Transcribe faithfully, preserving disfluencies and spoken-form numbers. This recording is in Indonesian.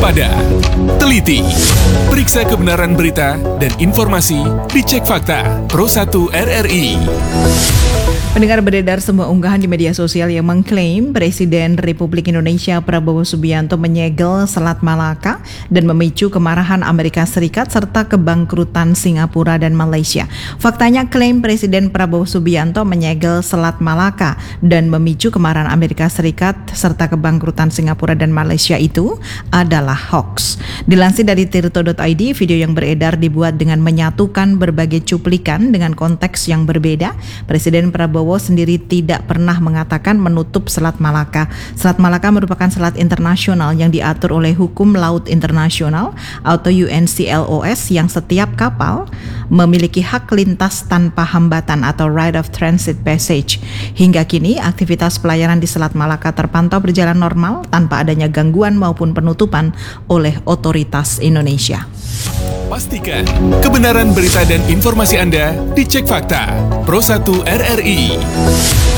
waspada, teliti, periksa kebenaran berita dan informasi dicek fakta. Pro satu R R I. Pendengar, beredar sebuah unggahan di media sosial yang mengklaim Presiden Republik Indonesia Prabowo Subianto menyegel Selat Malaka dan memicu kemarahan Amerika Serikat serta kebangkrutan Singapura dan Malaysia. Faktanya, klaim Presiden Prabowo Subianto menyegel Selat Malaka dan memicu kemarahan Amerika Serikat serta kebangkrutan Singapura dan Malaysia itu adalah hoax. Dilansir dari tirto dot i d, video yang beredar dibuat dengan menyatukan berbagai cuplikan dengan konteks yang berbeda. Presiden Prabowo sendiri tidak pernah mengatakan menutup Selat Malaka. Selat Malaka merupakan selat internasional yang diatur oleh Hukum Laut Internasional atau U N C L O S yang setiap kapal memiliki hak lintas tanpa hambatan atau right of transit passage. Hingga kini, aktivitas pelayaran di Selat Malaka terpantau berjalan normal tanpa adanya gangguan maupun penutupan oleh otoritas Indonesia. Pastikan kebenaran berita dan informasi Anda dicek fakta. Pro satu R R I.